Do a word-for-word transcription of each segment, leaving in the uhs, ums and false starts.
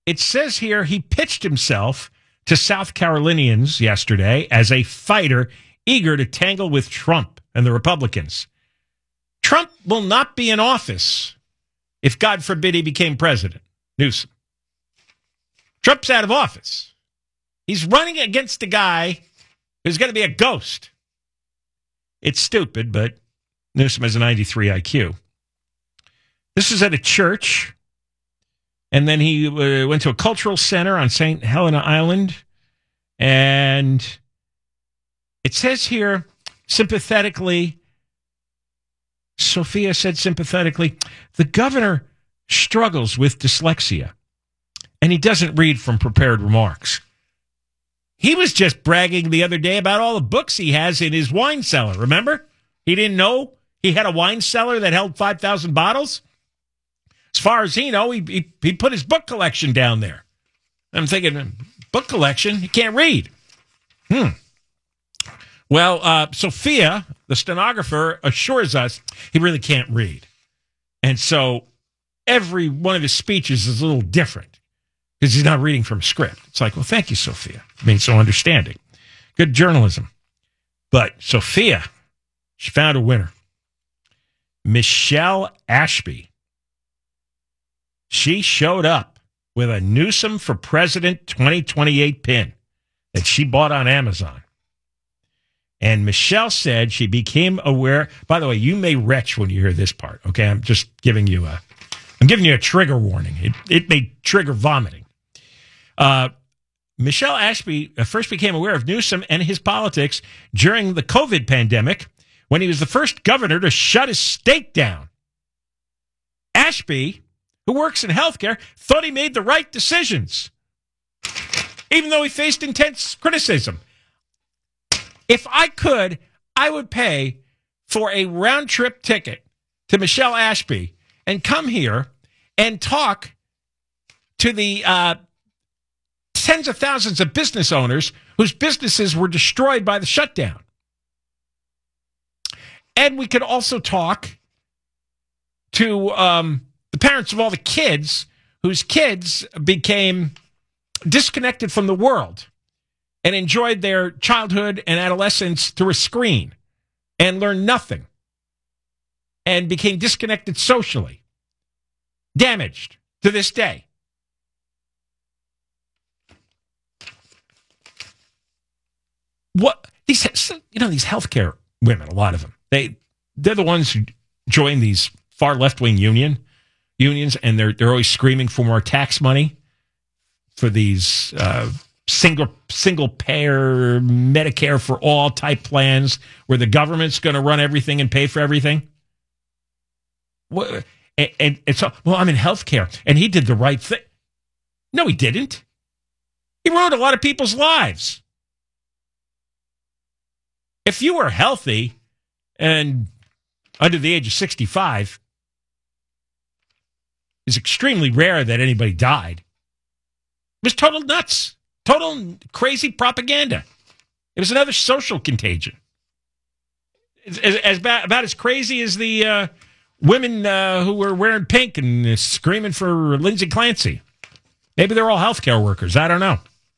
it says here he pitched himself to South Carolinians yesterday as a fighter eager to tangle with Trump and the Republicans. Trump will not be in office if, God forbid, he became president. Newsom. Trump's out of office. He's running against a guy who's going to be a ghost. It's stupid, but Newsom has a ninety-three I Q. This is at a church, and then he uh, went to a cultural center on Saint Helena Island, and it says here, sympathetically, Sophia said sympathetically, the governor struggles with dyslexia, and he doesn't read from prepared remarks. He was just bragging the other day about all the books he has in his wine cellar, remember? He didn't know he had a wine cellar that held five thousand bottles? As far as he know, he, he, he put his book collection down there. I'm thinking, book collection? He can't read. Hmm. Well, uh, Sophia, the stenographer, assures us he really can't read. And so every one of his speeches is a little different because he's not reading from a script. It's like, well, thank you, Sophia. It means so understanding. Good journalism. But Sophia, she found a winner. Michelle Ashby. She showed up with a Newsom for President twenty twenty-eight pin that she bought on Amazon. And Michelle said she became aware. By the way, you may retch when you hear this part. Okay, I'm just giving you a, I'm giving you a trigger warning. It it may trigger vomiting. Uh, Michelle Ashby first became aware of Newsom and his politics during the COVID pandemic when he was the first governor to shut his state down. Ashby, who works in healthcare, thought he made the right decisions, even though he faced intense criticism. If I could, I would pay for a round-trip ticket to Michelle Ashby and come here and talk to the uh, tens of thousands of business owners whose businesses were destroyed by the shutdown. And we could also talk to um, the parents of all the kids whose kids became disconnected from the world and enjoyed their childhood and adolescence through a screen and learned nothing and became disconnected socially, damaged to this day. What these, you know, these healthcare women, a lot of them, they they're the ones who join these far left-wing union unions, and they're they're always screaming for more tax money for these uh, single single payer Medicare for all type plans where the government's going to run everything and pay for everything. What, and, and, and so, well, I'm in healthcare, and he did the right thing. No, he didn't. He ruined a lot of people's lives. If you were healthy and under the age of sixty-five, it's extremely rare that anybody died. It was total nuts, total crazy propaganda. It was another social contagion. As, as about, about as crazy as the uh, women uh, who were wearing pink and uh, screaming for Lindsey Clancy. Maybe they're all healthcare workers. I don't know.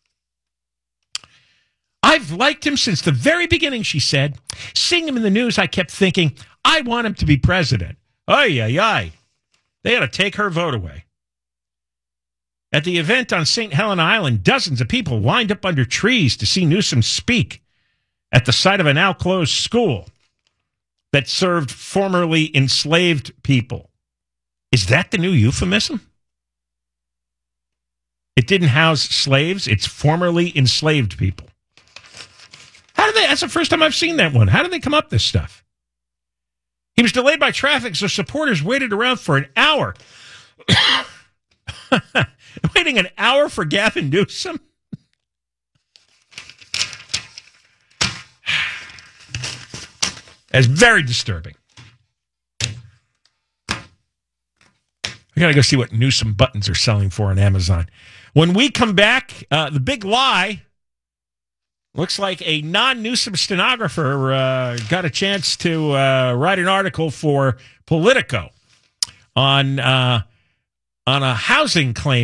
I've liked him since the very beginning, she said. Seeing him in the news, I kept thinking, I want him to be president. Ay, ay, ay. They ought to take her vote away. At the event on Saint Helena Island, dozens of people lined up under trees to see Newsom speak at the site of a now-closed school that served formerly enslaved people. Is that the new euphemism? It didn't house slaves. It's formerly enslaved people. How did they? That's the first time I've seen that one. How did they come up with this stuff? He was delayed by traffic, so supporters waited around for an hour. Waiting an hour for Gavin Newsom? That's very disturbing. I got to go see what Newsom buttons are selling for on Amazon. When we come back, uh, the big lie. Looks like a non-Newsom stenographer uh, got a chance to uh, write an article for Politico on uh, on a housing claim